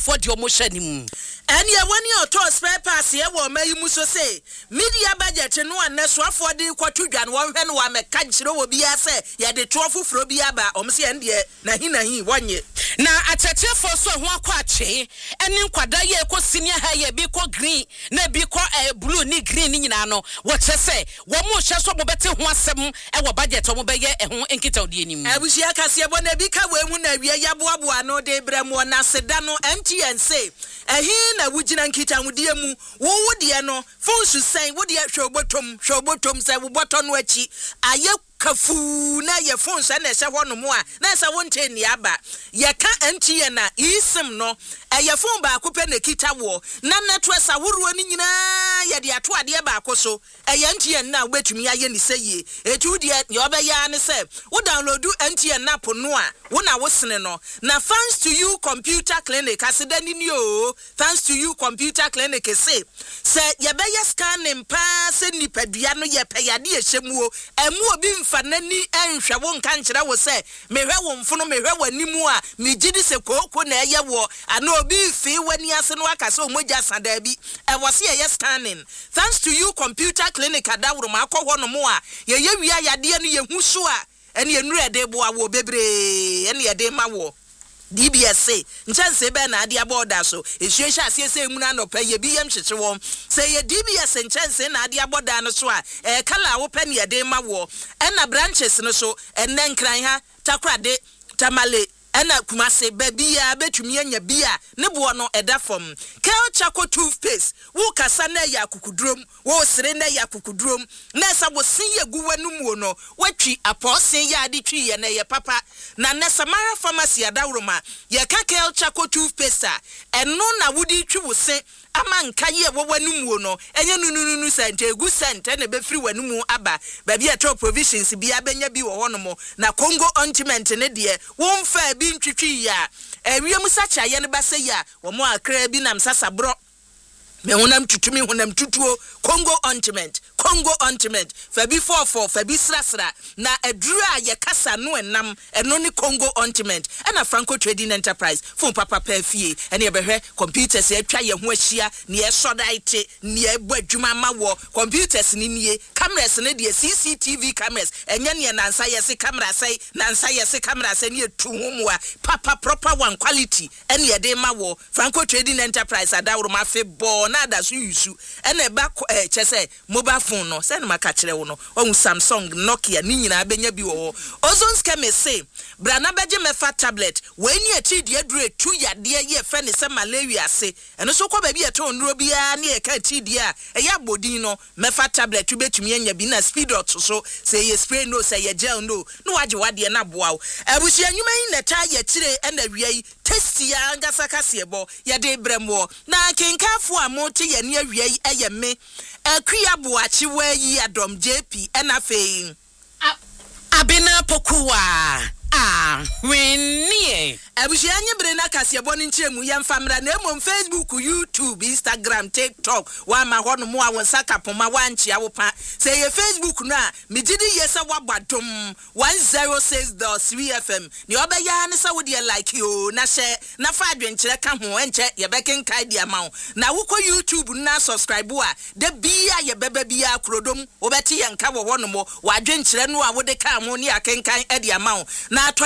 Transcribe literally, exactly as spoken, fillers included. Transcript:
for the omotion. And ya when you toss spare pass here, well, may you must say, media budget and one next one for the quatugan, one when one may catch will be a say, ya the trophy for Biaba, Omsi and ye, Nahina he, one year. Now, at a tear for so one quache, and in Quadaye, co senior hair, biko green, ne biko a blue, ni green in ano, what I say, one more chance of better one seven, our budget, or obey a home and get out the enemy. I wish I can see one a bika when we are Yabuabua, no de Bremona, Sedano, empty and say, a hin a wujin and kita mudiamu, wo would the ano, phone should say, would the show bottom, show bottom, say, bottom wechi, a ye kafu na ye phone and a one more, that's a one ten yaba, ye can't empty and a ism no, a ye phone back open the kita war, none that was a wood running ya the atwa dear bacoso, a yanti and now wait to me, I yen say ye, a two dear, your bayan say, what download do empty and napo noa, when I was no. Now, thanks to you, computer clinic, I said, you, thanks to you, computer clinic, say, say, ya be ya scan and pass any pediano, ya payadi, shemu, and more being fanani, and shawon cancer, I will say, me won't follow me, ni mua, me jidis a coco, na ya war, I know be fee when ya san waka so much and debi, I was here, yes, scanning. Thanks to you, computer clinic, I doubt Marco one more, ya ya ya dear, ya musua, and ya knew a day boy, bebre, and ya day my war. D B S say, Chance Ben Adia Borda so, if she shall say Munano pay ye B M Chichawom, say a D B S and Chance and Adia Bordano swa, a color open ya de ma war, and a branches no so, and then crying her, Takra de Tamale. Ena kumase baby ya betumi anya bia ne bo no eda fom Kel Chaco toothpaste wo kasa na ya kukudrom wo sere na ya kukudrom na sabo sin ye guwanu mu no watwi aposin ya ade twi ye na ye papa na na Samara pharmacy adawroma ye ka Kel Chaco toothpaste eno na wudi twi wo se ama nka ye wo wanu mu no enye nununu sente egu sente na be free wanu mu aba ba bia top provisions bia benya bi wo hono mo na Congo ointment ne de wo mfa bi ntwitwi ya ewiem sacha ye ne ba se ya wo mo akra bi nam sasabro me honam tutumi honam tutuo Congo ointment Congo ointment fa bi four four fa bi srasra na adura ye kasa no enam eno ni Congo ointment na Franco Trading Enterprise fun papa pa fie ene ye behwe computers ye atwa ye ho ahia ne ye sodaite ne ye bu adwuma ma wo computers ni nie cameras ne de C C T V cameras enye ne nansa ye se camera sai nansa ye se camera sai ne tu homwa papa proper one quality ene ye de ma wo Franco Trading Enterprise adawro ma fe bo na da so yusu ene ba eh chese mobile phone no say na maka kire wo no on Samsung Nokia ni nyina benya bi wo ozons keme say brana beje mefa tablet we ni ati de adure tu yade ye fe ne se malaria se eno so kwa ba bi eto nduro bia na ye ka ti de a e ya bodin no mefa tablet tu betumi anya bi na speed dot so say ye spray no say ye gel no no waje wade na boa abusu anyuma yi na ta ye kire ena wiai testi ya ngasa kasebo ye de bremwo na kenkafo amote ye ne wiai eye me akuya boachi wayi adom J P ena fe abena pokuwa ah winnie abushi anye bre na kasebo ni nchemu ya mfamra na emo Facebook YouTube Instagram TikTok wa ma hono mo awon saka poma wanchi awopa say ye Facebook na mejidi yesa wabadom one oh six point three F M ni obeya ne sa wo de like yo na she na fa adwenkyere ka ho enche ye beken kai dia ma na wukọ YouTube na subscribe a de bia ye beba bia krodom obeti ye nka wo hono mo wa adwenkyere no a wo de ka mo ni akenkan e dia ma na